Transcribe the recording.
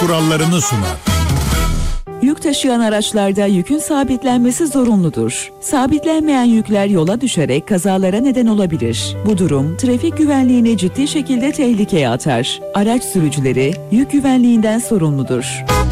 kurallarını sunar. Yük taşıyan araçlarda yükün sabitlenmesi zorunludur. Sabitlenmeyen yükler yola düşerek kazalara neden olabilir. Bu durum trafik güvenliğini ciddi şekilde tehlikeye atar. Araç sürücüleri yük güvenliğinden sorumludur.